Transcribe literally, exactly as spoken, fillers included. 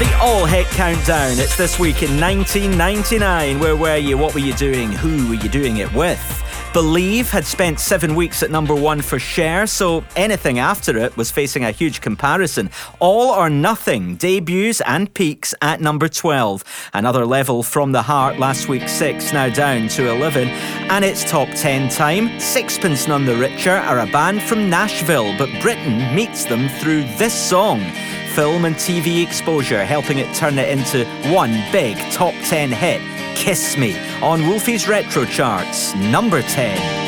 The All Hit Countdown. It's this week in nineteen ninety-nine. Where were you? What were you doing? Who were you doing it with? Believe had spent seven weeks at number one for Cher, so anything after it was facing a huge comparison. All or Nothing debuts and peaks at number twelve. Another level from the Heart, last week six, now down to eleven. And it's top ten time. Sixpence None the Richer are a band from Nashville, but Britain meets them through this song. Film and T V exposure helping it turn it into one big top ten hit. Kiss Me on Wolfie's Retro Charts, number ten.